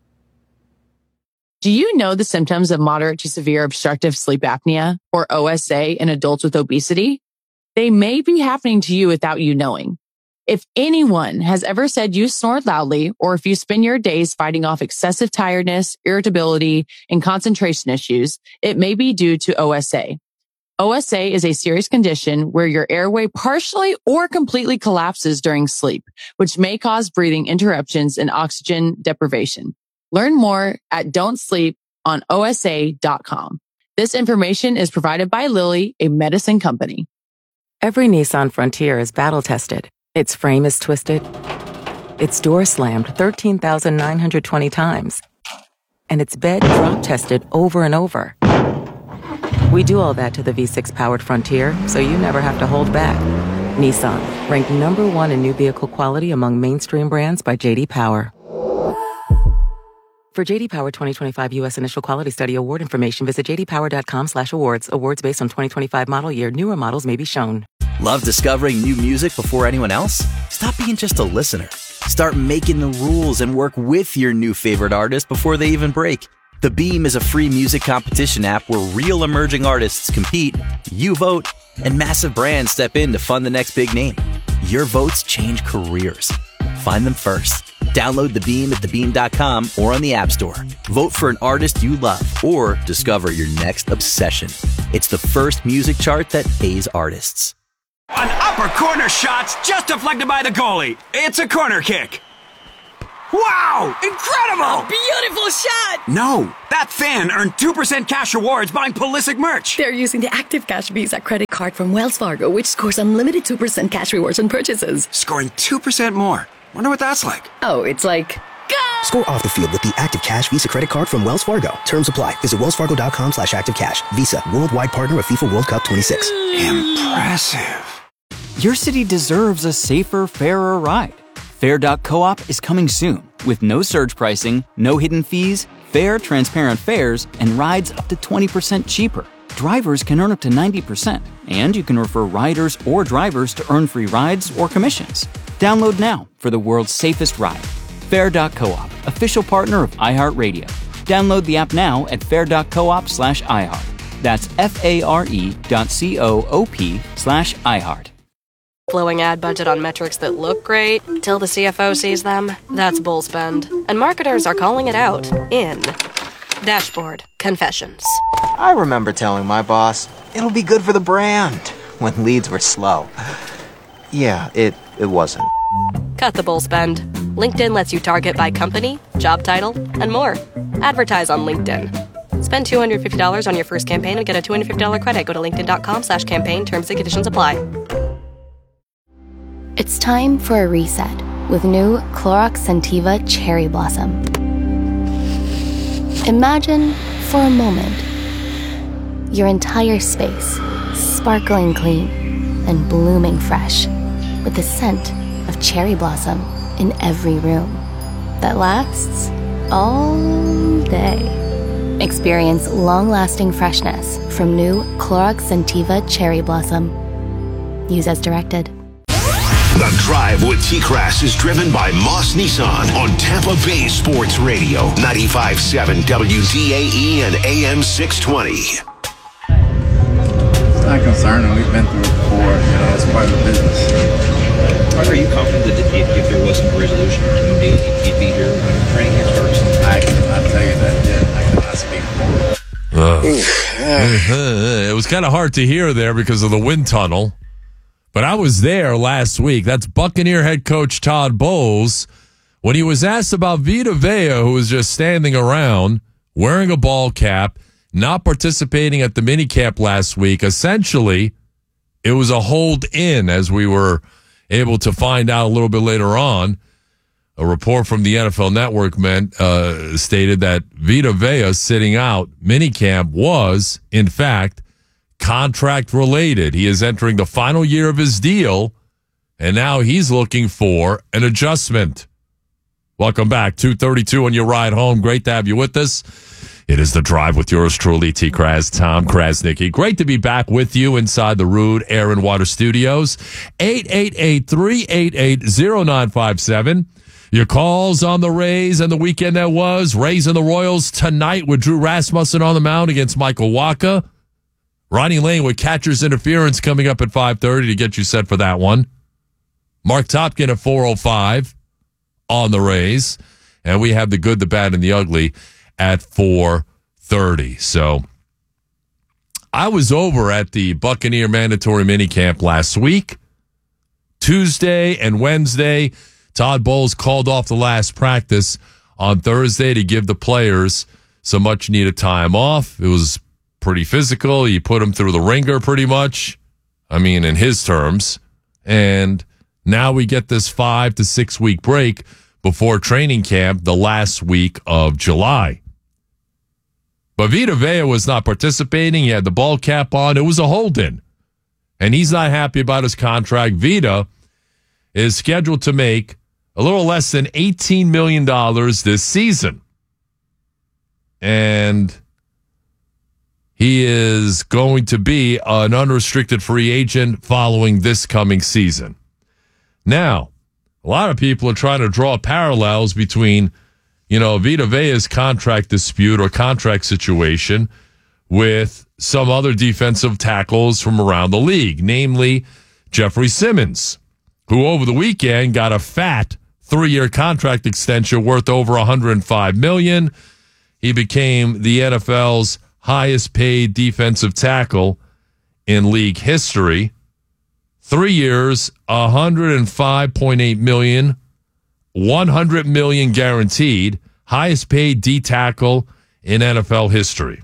Do you know the symptoms of moderate to severe obstructive sleep apnea, or O S A, in adults with obesity? They may be happening to you without you knowing. If anyone has ever said you snore loudly, or if you spend your days fighting off excessive tiredness, irritability, and concentration issues, it may be due to O S A. O S A is a serious condition where your airway partially or completely collapses during sleep, which may cause breathing interruptions and oxygen deprivation. Learn more at don't sleep on O S A dot com. This information is provided by Lilly, a medicine company. Every Nissan Frontier is battle tested. Its frame is twisted. Its door slammed thirteen thousand nine hundred twenty times. And its bed drop tested over and over. We do all that to the V six powered Frontier, so you never have to hold back. Nissan, ranked number one in new vehicle quality among mainstream brands by J D Power. For J D Power twenty twenty-five U S Initial Quality Study Award information, visit j d power dot com slash awards. Awards based on twenty twenty-five model year. Newer models may be shown. Love discovering new music before anyone else? Stop being just a listener. Start making the rules and work with your new favorite artist before they even break. The Beam is a free music competition app where real emerging artists compete, you vote, and massive brands step in to fund the next big name. Your votes change careers. Find them first. Download The Beam at the beam dot com or on the App Store. Vote for an artist you love or discover your next obsession. It's the first music chart that pays artists. An upper corner shot's just deflected by the goalie. It's a corner kick. Wow! Incredible! Beautiful shot! No, that fan earned two percent cash rewards buying Pulisic merch. They're using the Active Cash Visa credit card from Wells Fargo, which scores unlimited two percent cash rewards on purchases. Scoring two percent more. Wonder what that's like. Oh, it's like... Score off the field with the Active Cash Visa credit card from Wells Fargo. Terms apply. Visit wellsfargo.com slash activecash. Visa, worldwide partner of FIFA World Cup twenty-six. Impressive. Your city deserves a safer, fairer ride. Fair dot coop is coming soon with no surge pricing, no hidden fees, fair, transparent fares, and rides up to twenty percent cheaper. Drivers can earn up to ninety percent, and you can refer riders or drivers to earn free rides or commissions. Download now for the world's safest ride. Fair dot coop, official partner of iHeartRadio. Download the app now at fair dot coop slash iHeart. That's F-A-R-E dot C-O-O-P slash iHeart. Flowing ad budget on metrics that look great till the C F O sees them. That's bull spend. And marketers are calling it out in Dashboard Confessions. I remember telling my boss, it'll be good for the brand, when leads were slow. Yeah, it, it wasn't. Cut the bull spend. LinkedIn lets you target by company, job title, and more. Advertise on LinkedIn. Spend two hundred fifty dollars on your first campaign and get a two hundred fifty dollars credit. Go to linkedin.com slash campaign. Terms and conditions apply. It's time for a reset with new Clorox Scentiva Cherry Blossom. Imagine, for a moment, your entire space sparkling clean and blooming fresh with the scent of cherry blossom in every room that lasts all day. Experience long-lasting freshness from new Clorox Scentiva Cherry Blossom. Use as directed. The Drive with T-Crass is driven by Moss Nissan on Tampa Bay Sports Radio, ninety-five point seven W D A E and A M six twenty. It's not concerning. We've been through it before. You know, it's part of the business. Are you confident that if, if there wasn't a resolution to the deal, you'd be here when training camp starts? I cannot tell you that yet. I cannot speak for Uh, it was kind of hard to hear there because of the wind tunnel. But I was there last week. That's Buccaneer head coach Todd Bowles. When he was asked about Vita Vea, who was just standing around, wearing a ball cap, not participating at the minicamp last week, essentially, it was a hold in, as we were able to find out a little bit later on. A report from the N F L Network meant, uh, stated that Vita Vea sitting out minicamp was, in fact, contract related. He is entering the final year of his deal, and now he's looking for an adjustment. Welcome back. two thirty-two on your ride home. Great to have you with us. It is The Drive with yours truly, T. Kraz, Tom Krasnicki. Great to be back with you inside the Rude Air and Water Studios. eight eight eight, three eight eight, zero nine five seven. Your calls on the Rays and the weekend that was. Rays and the Royals tonight with Drew Rasmussen on the mound against Michael Wacha. Ronnie Lane with catcher's interference coming up at five thirty to get you set for that one. Mark Topkin at four oh five on the Rays. And we have the good, the bad, and the ugly at four thirty. So I was over at the Buccaneer mandatory minicamp last week. Tuesday and Wednesday, Todd Bowles called off the last practice on Thursday to give the players some much-needed time off. It was pretty physical. He put him through the ringer pretty much. I mean, in his terms. And now we get this five to six week break before training camp the last week of July. But Vita Vea was not participating. He had the ball cap on. It was a hold-in. And he's not happy about his contract. Vita is scheduled to make a little less than eighteen million dollars this season. And he is going to be an unrestricted free agent following this coming season. Now, a lot of people are trying to draw parallels between, you know, Vita Vea's contract dispute or contract situation with some other defensive tackles from around the league, namely Jeffrey Simmons, who over the weekend got a fat three-year contract extension worth over one hundred five million dollars. He became the N F L's highest paid defensive tackle in league history. Three years, one hundred five point eight million dollars one hundred million dollars guaranteed, highest paid D tackle in N F L history.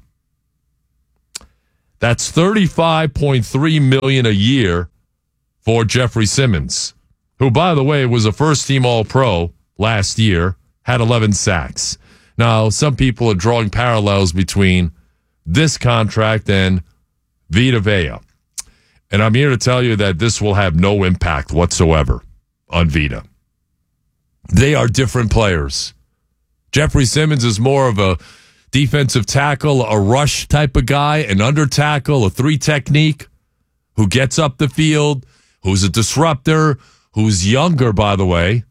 That's thirty-five point three million dollars a year for Jeffrey Simmons, who, by the way, was a first-team All-Pro last year, had eleven sacks. Now, some people are drawing parallels between this contract and Vita Vea. And I'm here to tell you that this will have no impact whatsoever on Vita. They are different players. Jeffrey Simmons is more of a defensive tackle, a rush type of guy, an under tackle, a three technique, who gets up the field, who's a disruptor, who's younger, by the way.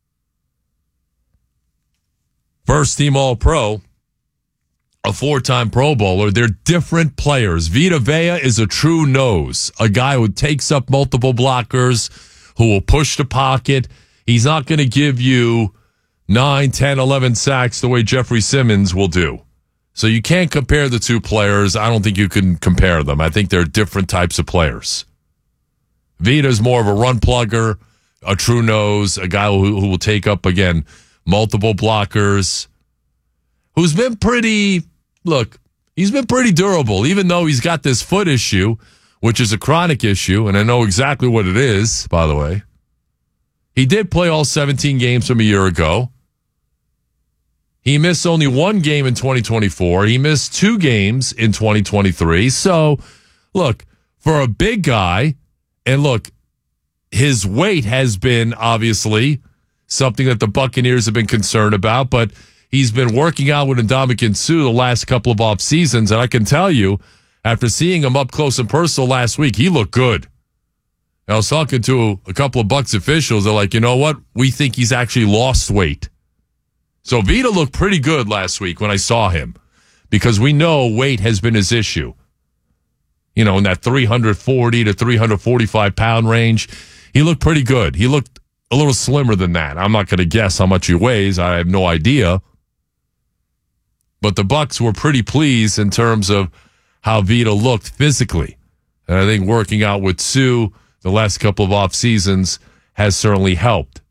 First team All-Pro, a four-time Pro Bowler. They're different players. Vita Vea is a true nose, a guy who takes up multiple blockers, who will push the pocket. He's not going to give you nine, ten, eleven sacks the way Jeffrey Simmons will do. So you can't compare the two players. I don't think you can compare them. I think they're different types of players. Vita's more of a run plugger, a true nose, a guy who, who will take up, again, multiple blockers, who's been pretty, look, he's been pretty durable, even though he's got this foot issue, which is a chronic issue, and I know exactly what it is, by the way. He did play all seventeen games from a year ago. He missed only one game in twenty twenty-four. He missed two games in twenty twenty-three. So, look, for a big guy, and look, his weight has been obviously something that the Buccaneers have been concerned about, but he's been working out with Ndamukong Suh the last couple of off seasons, and I can tell you, after seeing him up close and personal last week, he looked good. I was talking to a couple of Bucs officials. They're like, you know what? We think he's actually lost weight. So Vita looked pretty good last week when I saw him, because we know weight has been his issue. You know, in that three forty to three forty-five pound range. He looked pretty good. He looked a little slimmer than that. I'm not going to guess how much he weighs. I have no idea. But the Bucs were pretty pleased in terms of how Vita looked physically. And I think working out with Suh the last couple of off seasons has certainly helped.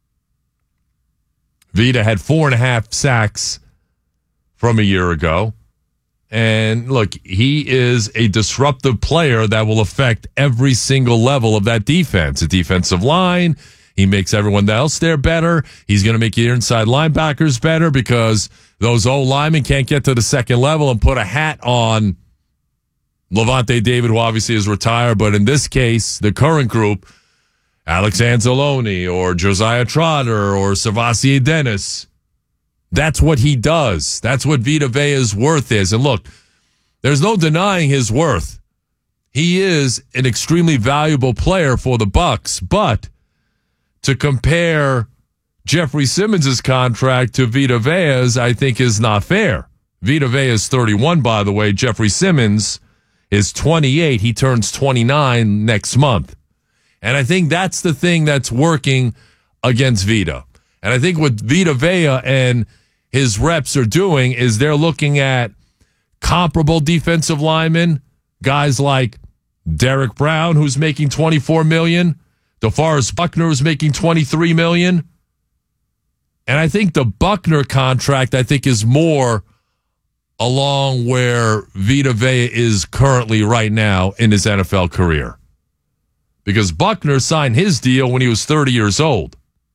Vita had four and a half sacks from a year ago. And look, he is a disruptive player that will affect every single level of that defense. The defensive line, he makes everyone else there better. He's going to make your inside linebackers better, because those old linemen can't get to the second level and put a hat on Levante David, who obviously is retired. But in this case, the current group, Alex Anzalone or Josiah Trotter or Savasi Dennis, that's what he does. That's what Vita Vea's worth is. And look, there's no denying his worth. He is an extremely valuable player for the Bucs, but to compare Jeffrey Simmons' contract to Vita Vea's, I think, is not fair. Vita Vea is thirty-one, by the way. Jeffrey Simmons is twenty-eight. He turns twenty-nine next month. And I think that's the thing that's working against Vita. And I think what Vita Vea and his reps are doing is they're looking at comparable defensive linemen, guys like Derek Brown, who's making twenty-four million dollars, DeForest Buckner, who's making twenty-three million dollars. And I think the Buckner contract, I think, is more along where Vita Vea is currently right now in his N F L career. Because Buckner signed his deal when he was thirty years old.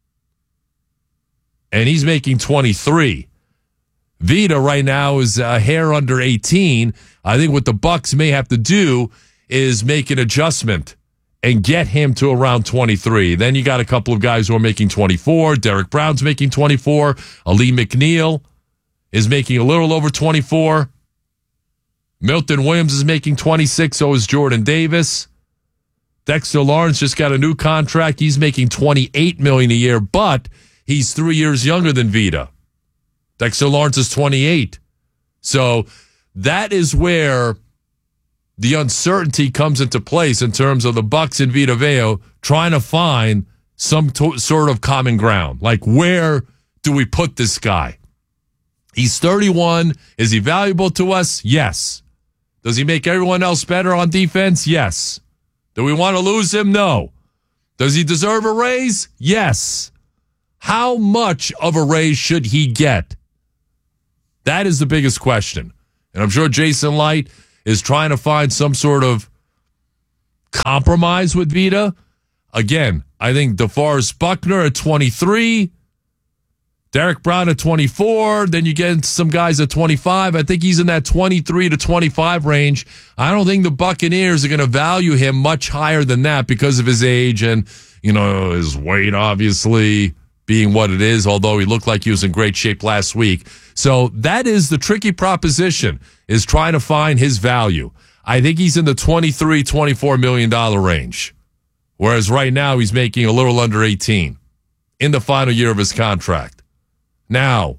And he's making twenty-three. Vita right now is a hair under eighteen. I think what the Bucs may have to do is make an adjustment and get him to around twenty-three. Then you got a couple of guys who are making twenty-four. Derek Brown's making twenty-four. Ali McNeil is making a little over twenty-four. Milton Williams is making twenty-six. So is Jordan Davis. Dexter Lawrence just got a new contract. He's making twenty-eight million dollars a year, but he's three years younger than Vita. Dexter Lawrence is twenty-eight. So that is where the uncertainty comes into place in terms of the Bucs and Vita Vea trying to find some to- sort of common ground. Like, where do we put this guy? He's thirty-one. Is he valuable to us? Yes. Does he make everyone else better on defense? Yes. Do we want to lose him? No. Does he deserve a raise? Yes. How much of a raise should he get? That is the biggest question. And I'm sure Jason Light is trying to find some sort of compromise with Vita. Again, I think DeForest Buckner at twenty-three, Derek Brown at twenty-four, then you get some guys at twenty-five. I think he's in that twenty-three to twenty-five range. I don't think the Buccaneers are going to value him much higher than that because of his age and, you know, his weight obviously being what it is, although he looked like he was in great shape last week. So that is the tricky proposition, is trying to find his value. I think he's in the twenty-three, twenty-four million dollars range, whereas right now he's making a little under eighteen in the final year of his contract. Now,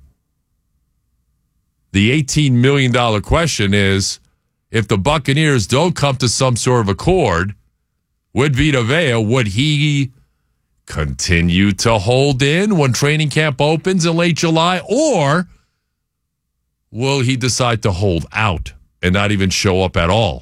the eighteen million dollars question is, if the Buccaneers don't come to some sort of accord with Vita Vea, would he continue to hold in when training camp opens in late July, or will he decide to hold out and not even show up at all?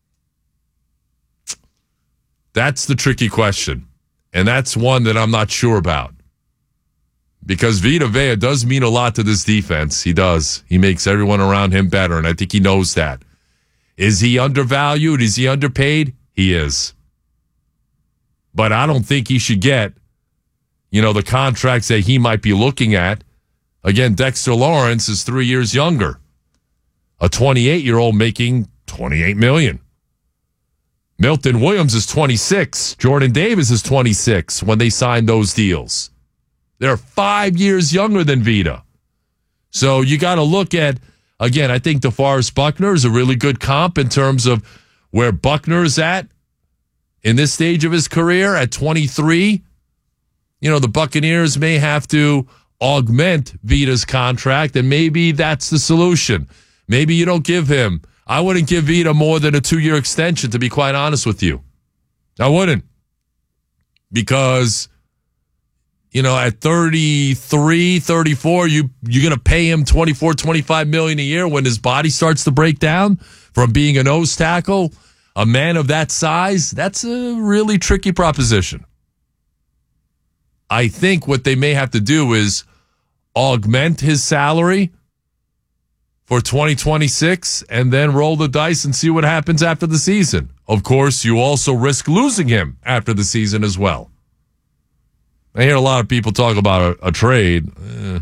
That's the tricky question, and that's one that I'm not sure about. Because Vita Vea does mean a lot to this defense. He does. He makes everyone around him better, and I think he knows that. Is he undervalued? Is he underpaid? He is. But I don't think he should get, you know, the contracts that he might be looking at. Again, Dexter Lawrence is three years younger. A twenty-eight-year-old making twenty-eight million dollars. Milton Williams is twenty-six. Jordan Davis is twenty-six when they signed those deals. They're five years younger than Vita. So you got to look at, again, I think DeForest Buckner is a really good comp in terms of where Buckner is at in this stage of his career at twenty-three. You know, the Buccaneers may have to augment Vita's contract, and maybe that's the solution. Maybe you don't give him. I wouldn't give Vita more than a two-year extension, to be quite honest with you. I wouldn't. Because, you know, at thirty-three, thirty-four, you, you're going to pay him twenty-four, twenty-five million a year when his body starts to break down from being a nose tackle. A man of that size, that's a really tricky proposition. I think what they may have to do is augment his salary for twenty twenty-six and then roll the dice and see what happens after the season. Of course, you also risk losing him after the season as well. I hear a lot of people talk about a, a trade. Eh.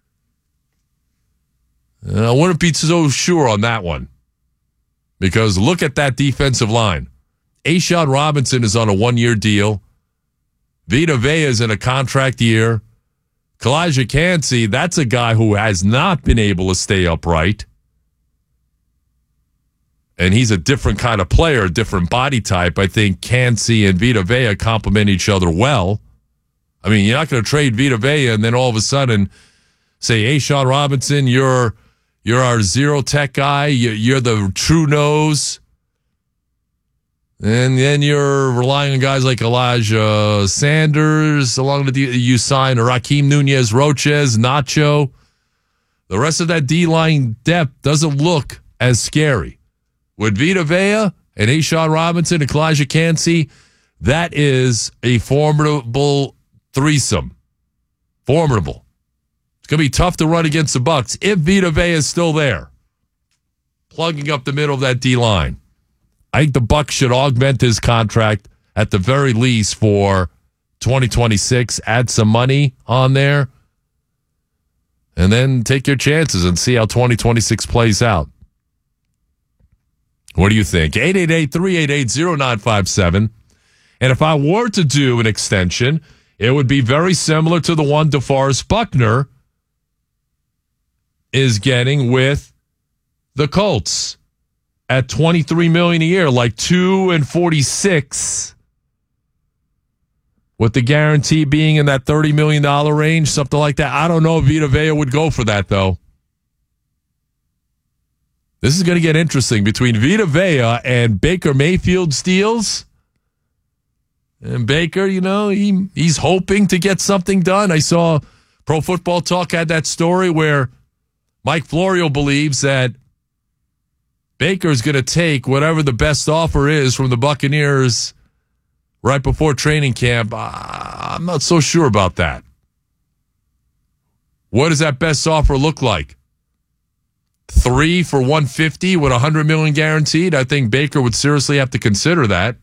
I wouldn't be so sure on that one. Because look at that defensive line. A'Shawn Robinson is on a one-year deal. Vita Vea is in a contract year. Kalijah Kancey, that's a guy who has not been able to stay upright. And he's a different kind of player, a different body type. I think Kancey and Vita Vea complement each other well. I mean, you're not going to trade Vita Vea and then all of a sudden say, A'Shawn Robinson, you're... You're our zero tech guy. You're the true nose. And then you're relying on guys like Elijah Sanders. Along the D, you sign Raheem Nunez, Roches, Nacho. The rest of that D-line depth doesn't look as scary. With Vita Vea and A'Shawn Robinson and Kalijah Kancey, that is a formidable threesome. Formidable. It's going to be tough to run against the Bucs if Vita Vea is still there, plugging up the middle of that D-line. I think the Bucs should augment his contract at the very least for twenty twenty-six, add some money on there, and then take your chances and see how twenty twenty-six plays out. What do you think? eight eight eight, three eight eight, zero nine five seven. And if I were to do an extension, it would be very similar to the one DeForest Buckner is getting with the Colts at twenty-three million dollars a year, like two and forty-six, with the guarantee being in that thirty million dollars range, something like that. I don't know if Vita Vea would go for that, though. This is going to get interesting between Vita Vea and Baker Mayfield's deals. And Baker, you know, he he's hoping to get something done. I saw Pro Football Talk had that story where Mike Florio believes that Baker's going to take whatever the best offer is from the Buccaneers right before training camp. I'm not so sure about that. What does that best offer look like? Three for one fifty with one hundred million guaranteed? I think Baker would seriously have to consider that.